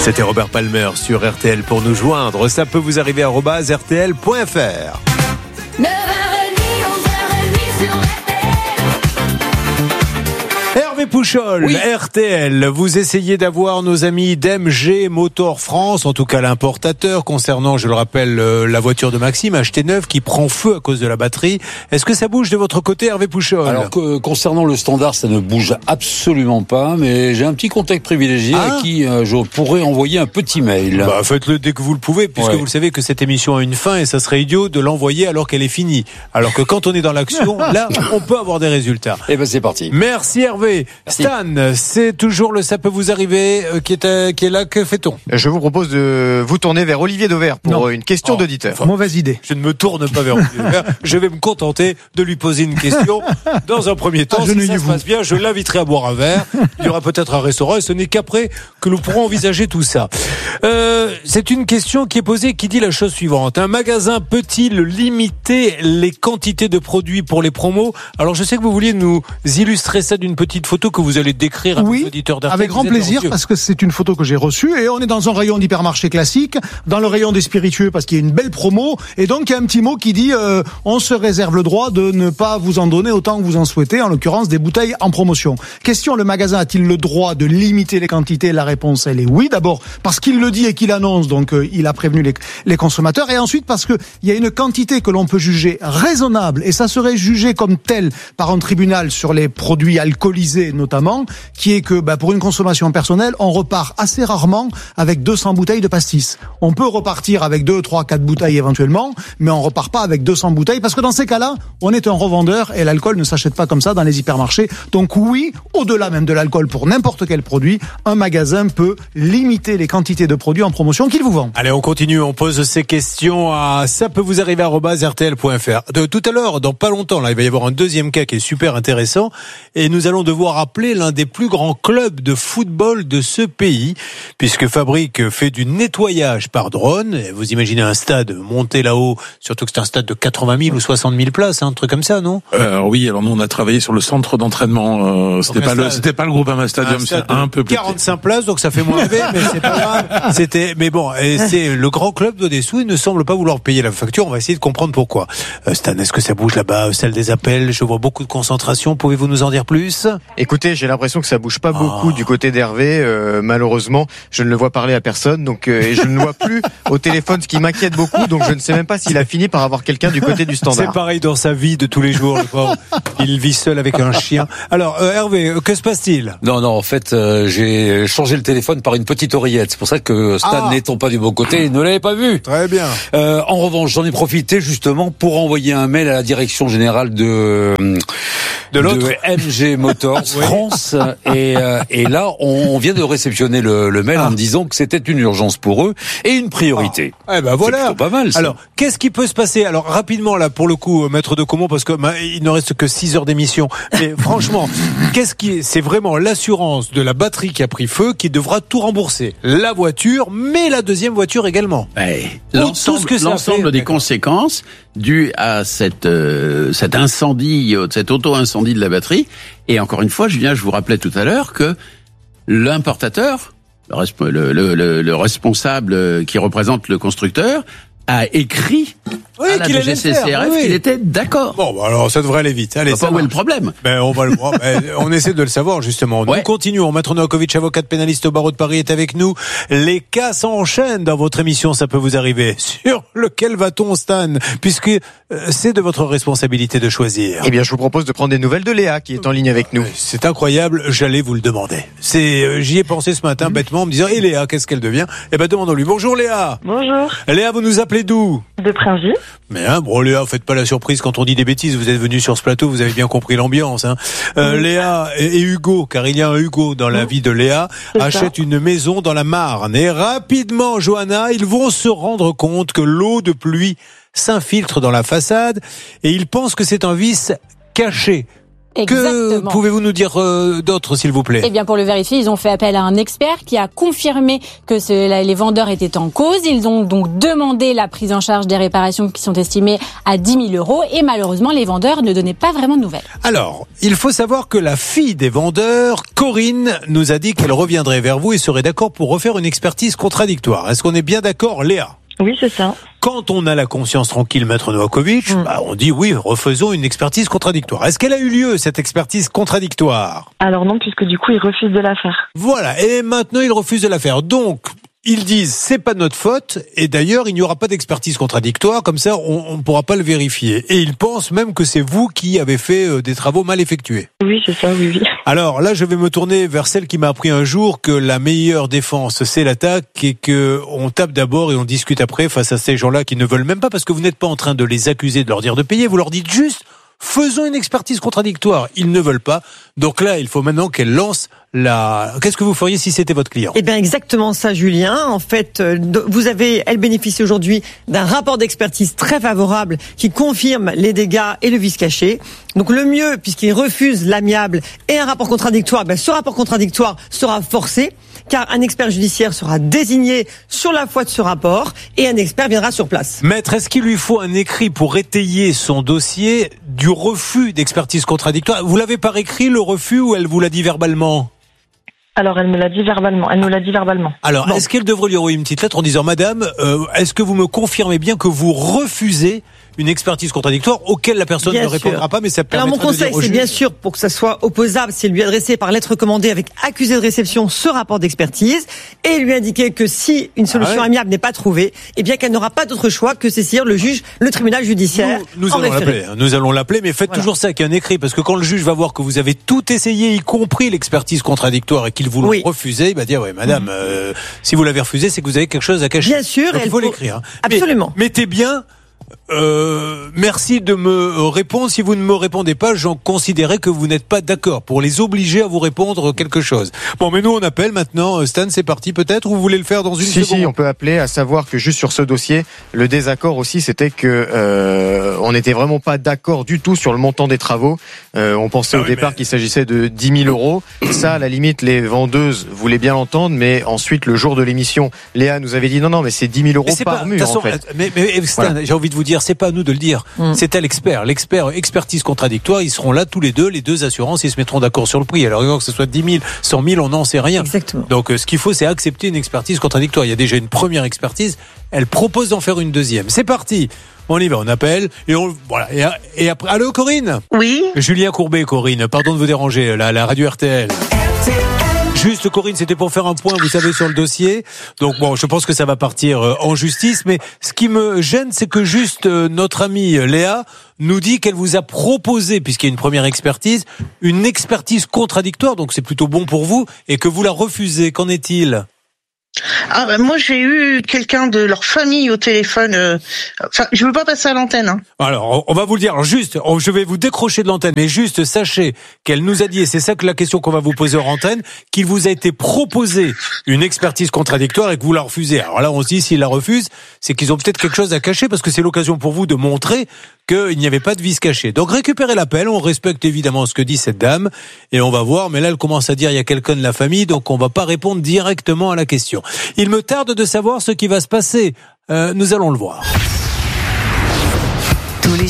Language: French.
C'était Robert Palmer sur RTL pour nous joindre. Ça peut vous arriver @rtl.fr. Hervé Pouchol, oui. RTL, vous essayez d'avoir nos amis d'MG Motor France, en tout cas l'importateur, concernant, je le rappelle, la voiture de Maxime, achetée neuve, qui prend feu à cause de la batterie. Est-ce que ça bouge de votre côté, Hervé Pouchol ? Alors, concernant le standard, ça ne bouge absolument pas, mais j'ai un petit contact privilégié à qui je pourrais envoyer un petit mail. Faites-le dès que vous le pouvez, puisque vous le savez que cette émission a une fin et ça serait idiot de l'envoyer alors qu'elle est finie. Alors que quand on est dans l'action, là, on peut avoir des résultats. Eh ben, c'est parti. Merci Hervé. Merci. Stan, c'est toujours le Ça peut vous arriver qui est là. Que fait-on ? Je vous propose de vous tourner vers Olivier Dauvert pour une question d'auditeur. Mauvaise idée. Je ne me tourne pas vers Olivier Dauvert. Je vais me contenter de lui poser une question. Dans un premier temps, si ça se passe bien, je l'inviterai à boire un verre. Il y aura peut-être un restaurant et ce n'est qu'après que nous pourrons envisager tout ça. C'est une question qui est posée qui dit la chose suivante. Un magasin peut-il limiter les quantités de produits pour les promos ? Alors je sais que vous vouliez nous illustrer ça d'une petite photo que vous allez décrire à nos auditeurs d'RTL. Avec grand plaisir, parce que c'est une photo que j'ai reçue et on est dans un rayon d'hypermarché classique, dans le rayon des spiritueux parce qu'il y a une belle promo et donc il y a un petit mot qui dit on se réserve le droit de ne pas vous en donner autant que vous en souhaitez, en l'occurrence des bouteilles en promotion. Question, le magasin a-t-il le droit de limiter les quantités ? La réponse elle est oui, d'abord parce qu'il le dit et qu'il annonce, donc il a prévenu les consommateurs, et ensuite parce que il y a une quantité que l'on peut juger raisonnable et ça serait jugé comme tel par un tribunal sur les produits alcoolisés notamment, qui est que pour une consommation personnelle, on repart assez rarement avec 200 bouteilles de pastis. On peut repartir avec 2, 3, 4 bouteilles éventuellement, mais on repart pas avec 200 bouteilles parce que dans ces cas-là, on est un revendeur et l'alcool ne s'achète pas comme ça dans les hypermarchés. Donc oui, au-delà même de l'alcool pour n'importe quel produit, un magasin peut limiter les quantités de produits en promotion qu'il vous vend. Allez, on continue, on pose ces questions à ça peut vous arriver @rtl.fr. De tout à l'heure, dans pas longtemps, là, il va y avoir un deuxième cas qui est super intéressant et nous allons devoir appeler l'un des plus grands clubs de football de ce pays, puisque Fabrique fait du nettoyage par drone. Et vous imaginez un stade monté là-haut, surtout que c'est un stade de 80 000 ou 60 000 places, un truc comme ça, non ? Oui, alors nous on a travaillé sur le centre d'entraînement. C'était pas le Groupama Stadium, c'est un peu plus 45 places, donc ça fait moins rêver, mais c'est pas grave. Mais bon, c'est le grand club d'Odessou. Il ne semble pas vouloir payer la facture. On va essayer de comprendre pourquoi. Stan, est-ce que ça bouge là-bas, celle des appels ? Je vois beaucoup de concentration. Pouvez-vous nous en dire plus ? Écoutez, j'ai l'impression que ça bouge pas beaucoup du côté d'Hervé. Malheureusement, je ne le vois parler à personne, donc et je ne le vois plus au téléphone, ce qui m'inquiète beaucoup. Donc je ne sais même pas s'il a fini par avoir quelqu'un du côté du standard. C'est pareil dans sa vie de tous les jours. Le pauvre. Il vit seul avec un chien. Alors Hervé, que se passe-t-il ? Non, en fait, j'ai changé le téléphone par une petite oreillette. C'est pour ça que Stan n'étant pas du bon côté, il ne l'avait pas vu. Très bien. En revanche, j'en ai profité justement pour envoyer un mail à la direction générale de MG Motors France et là on vient de réceptionner le mail en me disant que c'était une urgence pour eux et une priorité. Voilà. C'est pas mal ça. Alors, qu'est-ce qui peut se passer ? Alors rapidement là pour le coup, maître de Comont, parce que il ne reste que 6 heures d'émission. Mais franchement, c'est vraiment l'assurance de la batterie qui a pris feu qui devra tout rembourser. La voiture, mais la deuxième voiture également. L'ensemble des conséquences dues à cet incendie, cet auto-incendie de la batterie. Et encore une fois, Julien, je vous rappelais tout à l'heure que l'importateur, le responsable qui représente le constructeur, a écrit à la DGCCRF qu'il était d'accord. Bon, alors ça devrait aller vite. Allez, ça va. Où est le problème ? On va le voir. On essaie de le savoir justement. Nous continuons. Maître Novakovic, avocate pénaliste au barreau de Paris, est avec nous. Les cas s'enchaînent dans votre émission. Ça peut vous arriver. Sur lequel va-t-on, Stan ? Puisque c'est de votre responsabilité de choisir. Eh bien, je vous propose de prendre des nouvelles de Léa qui est en ligne avec nous. C'est incroyable. J'allais vous le demander. J'y ai pensé ce matin bêtement en me disant, et Léa, qu'est-ce qu'elle devient ? Eh ben, demandons-lui. Bonjour Léa. Bonjour. Léa, vous nous appelez d'où ? De Pringy. Mais Léa, faites pas la surprise quand on dit des bêtises. Vous êtes venu sur ce plateau, vous avez bien compris l'ambiance. Léa et Hugo, car il y a un Hugo dans la vie de Léa, achètent une maison dans la Marne. Et rapidement, Johanna, ils vont se rendre compte que l'eau de pluie s'infiltre dans la façade et ils pensent que c'est un vice caché. Que pouvez-vous nous dire d'autre, s'il vous plaît? Eh bien, pour le vérifier, ils ont fait appel à un expert qui a confirmé que les vendeurs étaient en cause. Ils ont donc demandé la prise en charge des réparations qui sont estimées à 10 000 € et malheureusement, les vendeurs ne donnaient pas vraiment de nouvelles. Alors, il faut savoir que la fille des vendeurs, Corinne, nous a dit qu'elle reviendrait vers vous et serait d'accord pour refaire une expertise contradictoire. Est-ce qu'on est bien d'accord, Léa? Oui, c'est ça. Quand on a la conscience tranquille, Maître Novakovic, on dit oui, refaisons une expertise contradictoire. Est-ce qu'elle a eu lieu, cette expertise contradictoire? Alors non, puisque du coup, ils refusent de la faire. Voilà, et maintenant, ils refusent de la faire. Donc, ils disent, c'est pas notre faute, et d'ailleurs, il n'y aura pas d'expertise contradictoire, comme ça, on ne pourra pas le vérifier. Et ils pensent même que c'est vous qui avez fait des travaux mal effectués. Oui, c'est ça, oui. Alors là, je vais me tourner vers celle qui m'a appris un jour que la meilleure défense, c'est l'attaque, et que on tape d'abord et on discute après face à ces gens-là qui ne veulent même pas, parce que vous n'êtes pas en train de les accuser, de leur dire de payer, vous leur dites juste, faisons une expertise contradictoire. Ils ne veulent pas. Donc là, il faut maintenant qu'elle lance Qu'est-ce que vous feriez si c'était votre client? Eh bien, exactement ça, Julien. En fait, elle bénéficie aujourd'hui d'un rapport d'expertise très favorable qui confirme les dégâts et le vice caché. Donc le mieux, puisqu'il refuse l'amiable et un rapport contradictoire, ce rapport contradictoire sera forcé, car un expert judiciaire sera désigné sur la foi de ce rapport et un expert viendra sur place. Maître, est-ce qu'il lui faut un écrit pour étayer son dossier du refus d'expertise contradictoire? Vous l'avez par écrit, le refus, ou elle vous l'a dit verbalement? Alors, elle nous l'a dit verbalement. Alors, Est-ce qu'elle devrait lui envoyer une petite lettre en disant, Madame, est-ce que vous me confirmez bien que vous refusez une expertise contradictoire auquel la personne ne répondra pas, mais ça permettra de dire au juge. Alors, mon conseil, c'est bien sûr, pour que ça soit opposable, c'est lui adresser par lettre commandée avec accusé de réception ce rapport d'expertise et lui indiquer que si une solution amiable n'est pas trouvée, eh bien qu'elle n'aura pas d'autre choix que saisir le juge, le tribunal judiciaire. Nous allons l'appeler, mais faites toujours ça avec un écrit, parce que quand le juge va voir que vous avez tout essayé, y compris l'expertise contradictoire, et qu'il vous le refusez, il va dire, madame, si vous l'avez refusé, c'est que vous avez quelque chose à cacher. Bien sûr. Donc, il faut l'écrire. Absolument. Mais mettez bien, merci de me répondre. Si vous ne me répondez pas, j'en considérerai que vous n'êtes pas d'accord, pour les obliger à vous répondre quelque chose. Bon, mais nous on appelle maintenant. Stan, c'est parti peut-être, ou vous voulez le faire dans une seconde? Si, on peut appeler, à savoir que juste sur ce dossier, le désaccord aussi, c'était que on n'était vraiment pas d'accord du tout sur le montant des travaux. On pensait au départ qu'il s'agissait de 10 000 €. Ça, à la limite, les vendeuses voulaient bien l'entendre, mais ensuite, le jour de l'émission, Léa nous avait dit non, mais c'est 10 000 € par mur, en fait. Mais Stan, j'ai envie de vous dire, c'est pas à nous de le dire. C'est à l'expert. L'expert, expertise contradictoire, ils seront là tous les deux assurances, ils se mettront d'accord sur le prix. Alors, que ce soit 10 000, 100 000, on n'en sait rien. Exactement. Donc, ce qu'il faut, c'est accepter une expertise contradictoire. Il y a déjà une première expertise. Elle propose d'en faire une deuxième. C'est parti. On y va, on appelle, voilà. Et après, allô, Corinne? Oui. Julien Courbet, Corinne. Pardon de vous déranger, la radio RTL. Juste, Corinne, c'était pour faire un point, vous savez, sur le dossier. Donc bon, je pense que ça va partir en justice. Mais ce qui me gêne, c'est que juste notre amie Léa nous dit qu'elle vous a proposé, puisqu'il y a une première expertise, une expertise contradictoire. Donc c'est plutôt bon pour vous, et que vous la refusez. Qu'en est-il? Moi j'ai eu quelqu'un de leur famille au téléphone. Je veux pas passer à l'antenne. Alors on va vous le dire. Alors, juste, je vais vous décrocher de l'antenne, mais juste sachez qu'elle nous a dit, et c'est ça que la question qu'on va vous poser en antenne, qu'il vous a été proposé une expertise contradictoire et que vous la refusez. Alors là, on se dit, s'ils la refusent, c'est qu'ils ont peut-être quelque chose à cacher, parce que c'est l'occasion pour vous de montrer qu'il n'y avait pas de vice caché. Donc récupérez l'appel, on respecte évidemment ce que dit cette dame, et on va voir, mais là elle commence à dire il y a quelqu'un de la famille, donc on va pas répondre directement à la question. Il me tarde de savoir ce qui va se passer. Nous allons le voir.